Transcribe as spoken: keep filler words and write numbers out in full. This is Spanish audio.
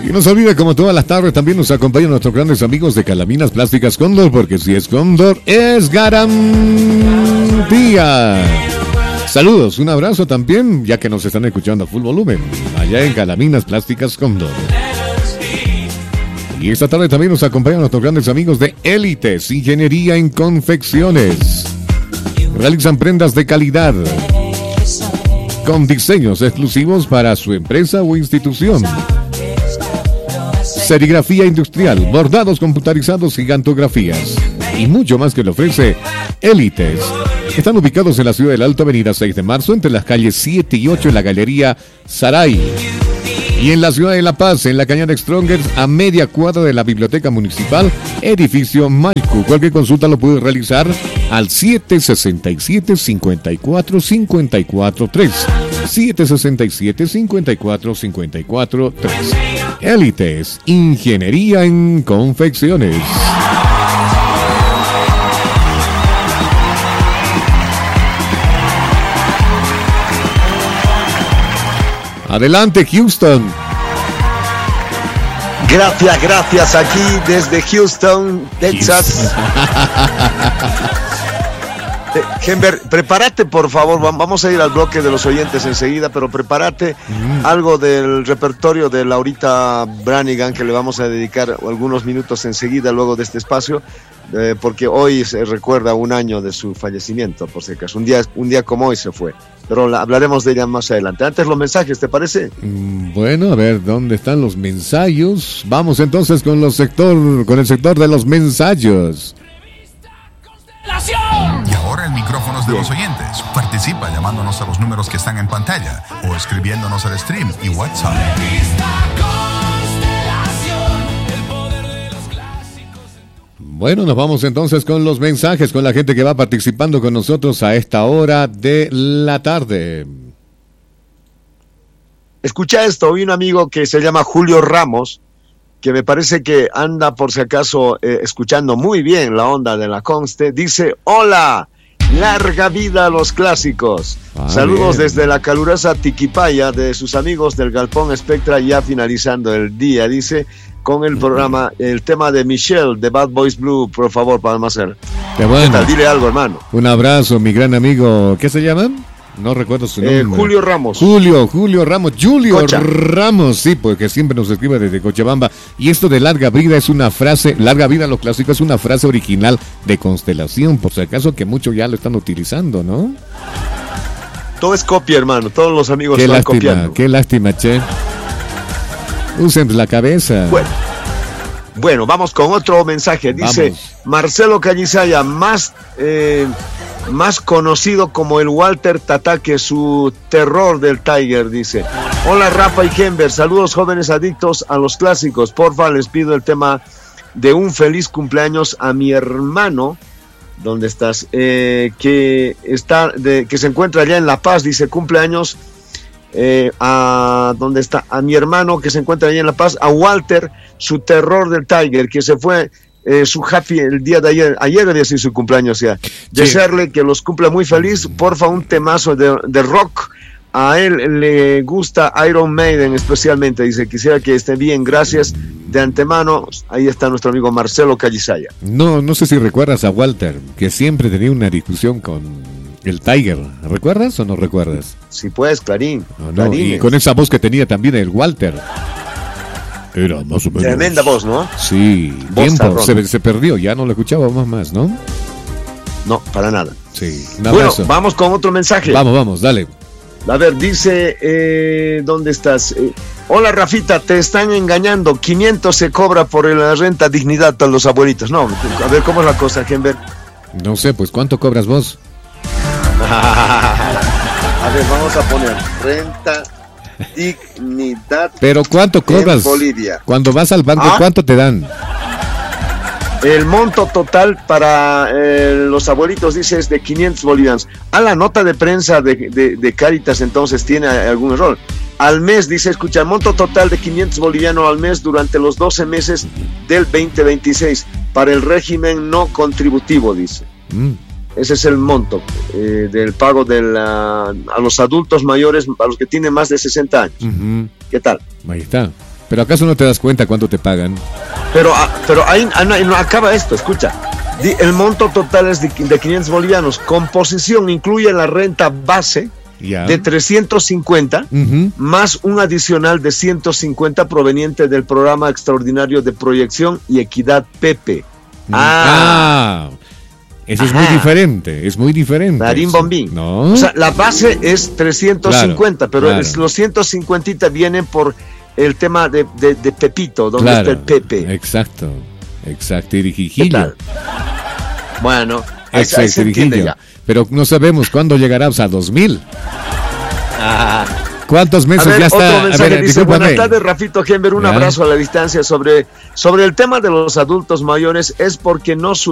Y no se olvide, como todas las tardes, también nos acompañan nuestros grandes amigos de Calaminas Plásticas Cóndor, porque si es Cóndor, es garantía. Saludos, un abrazo también, ya que nos están escuchando a full volumen, allá en Calaminas Plásticas Cóndor. Y esta tarde también nos acompañan nuestros grandes amigos de Élites Ingeniería en Confecciones. Realizan prendas de calidad, con diseños exclusivos para su empresa o institución. Serigrafía industrial, bordados computarizados, gigantografías y mucho más que le ofrece Élites. Están ubicados en la ciudad del Alto, avenida seis de marzo, entre las calles siete y ocho en la Galería Saray. Y en la ciudad de La Paz, en la Cañada Strongers, a media cuadra de la Biblioteca Municipal, edificio Maicu. Cualquier consulta lo puede realizar al siete seis siete, cinco cuatro cinco cuatro tres. siete seis siete, cinco cuatro cinco cuatro tres. Élites Ingeniería en Confecciones. Adelante, Houston. Gracias, gracias. Aquí desde Houston, Texas. Gember, prepárate, por favor. Vamos a ir al bloque de los oyentes enseguida, pero prepárate mm. algo del repertorio de Laurita Branigan, que le vamos a dedicar algunos minutos enseguida, luego de este espacio, eh, porque hoy se recuerda un año de su fallecimiento, por si acaso. Un día, un día como hoy se fue. Pero la, hablaremos de ella más adelante. Antes los mensajes, ¿te parece? Bueno, a ver, ¿dónde están los mensajos? Vamos entonces con los sector, con el sector de los mensajos. Y ahora el micrófono es de los oyentes. Participa llamándonos a los números que están en pantalla o escribiéndonos al stream y WhatsApp. Bueno, nos vamos entonces con los mensajes, con la gente que va participando con nosotros a esta hora de la tarde. Escucha esto, vi un amigo que se llama Julio Ramos, que me parece que anda por si acaso eh, escuchando muy bien la onda de la Conste. Dice: hola, larga vida a los clásicos. Ah, saludos bien. Desde la calurosa Tiquipaya de sus amigos del Galpón Spectra, ya finalizando el día, dice, con el programa, el tema de Michelle, de Bad Boys Blue, por favor, para hacer. Qué bueno. ¿Qué tal? Dile algo, hermano. Un abrazo, mi gran amigo. ¿Qué se llaman? No recuerdo su nombre. Eh, Julio Ramos. Julio, Julio Ramos, Julio Cocha. Ramos, sí, porque siempre nos escribe desde Cochabamba. Y esto de larga vida es una frase, larga vida a los clásicos, es una frase original de Constelación, por si acaso que muchos ya lo están utilizando, ¿no? Todo es copia, hermano, todos los amigos qué están lástima, copiando. Qué lástima, che. Usen la cabeza. Bueno. Bueno, vamos con otro mensaje. Dice vamos. Marcelo Callisaya, más, eh, más conocido como el Walter Tataque, su terror del Tiger, dice. Hola Rafa y Gember, saludos jóvenes adictos a los clásicos. Porfa, les pido el tema de un feliz cumpleaños a mi hermano. ¿Dónde estás? Eh, que está de, que se encuentra allá en La Paz, dice cumpleaños. Eh, a ¿dónde está? A mi hermano que se encuentra allá en La Paz, a Walter, su terror del Tiger, que se fue eh, su happy el día de ayer, ayer había sido su cumpleaños, o sea, sí. Desearle que los cumpla muy feliz, porfa, un temazo de, de rock. A él le gusta Iron Maiden especialmente, dice, quisiera que esté bien, gracias de antemano. Ahí está nuestro amigo Marcelo Callisaya. No, no sé si recuerdas a Walter, que siempre tenía una discusión con el Tiger, ¿recuerdas o no recuerdas? Sí, pues, Clarín. No, no, y con esa voz que tenía también el Walter. Era más o menos. Tremenda voz, ¿no? Sí, voz tiempo, se, se perdió, ya no lo escuchábamos más, ¿no? No, para nada. Sí, bueno, vamos con otro mensaje. Vamos, vamos, dale. A ver, dice, eh, ¿dónde estás? Eh, hola Rafita, te están engañando, quinientos se cobra por la renta dignidad a los abuelitos. No, a ver, ¿cómo es la cosa, Gember? No sé, pues, ¿cuánto cobras vos? A ver, vamos a poner renta dignidad. Pero ¿cuánto cobras? Bolivia. Cuando vas al banco, ¿ah? ¿Cuánto te dan? El monto total para eh, los abuelitos, dice, es de quinientos bolivianos. A la nota de prensa de, de, de Cáritas, entonces, tiene algún error. Al mes, dice, escucha, el monto total de quinientos bolivianos al mes durante los doce meses del veinte veintiséis para el régimen no contributivo, dice. Mm. Ese es el monto eh, del pago de la, a los adultos mayores, a los que tienen más de sesenta años. Uh-huh. ¿Qué tal? Ahí está. Pero ¿acaso no te das cuenta cuánto te pagan? Pero, pero ahí no, no acaba esto, escucha. El monto total es de, de quinientos bolivianos. Composición incluye la renta base ya. de trescientos cincuenta, uh-huh. más un adicional de ciento cincuenta proveniente del Programa Extraordinario de Proyección y Equidad P P. Ah, ah eso es muy diferente, es muy diferente. Darín Bombín. ¿No? O sea, la base es trescientos cincuenta, claro, pero claro. Es, los ciento cincuenta vienen por el tema de, de, de Pepito, donde claro, está el Pepe. Exacto, exacto, Irijillo. Bueno, exacto, ahí se entiende ya. Pero no sabemos cuándo llegará, o sea, dos mil. Ah. ¿Cuántos meses ver, ya está? Otro mensaje a ver, dice, buenas tardes, Rafito Gember, un ¿Ya? abrazo a la distancia. Sobre, sobre el tema de los adultos mayores, es porque no